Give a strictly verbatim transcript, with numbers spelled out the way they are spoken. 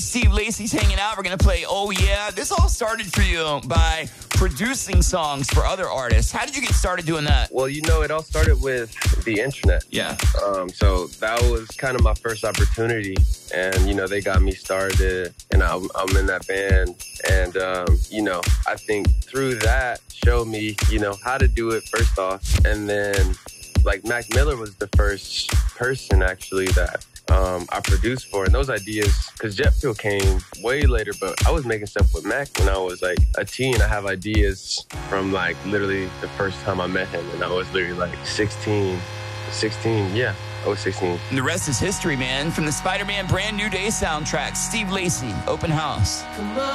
Steve Lacy's hanging out. We're going to play Oh Yeah. This all started for you by producing songs for other artists. How did you get started doing that? Well, you know, it all started with the internet. Yeah. Um, so that was kind of my first opportunity. And, you know, they got me started and I'm, I'm in that band. And, um, you know, I think through that showed me, you know, how to do it first off. And then, like, Mac Miller was the first person, actually, that um, I produced for. And those ideas, because Jet Fuel came way later, but I was making stuff with Mac when I was, like, a teen. I have ideas from, like, literally the first time I met him. And I was literally, like, sixteen. sixteen, yeah. I was sixteen. And the rest is history, man. From the Spider-Man Brand New Day soundtrack, Steve Lacy, Open House.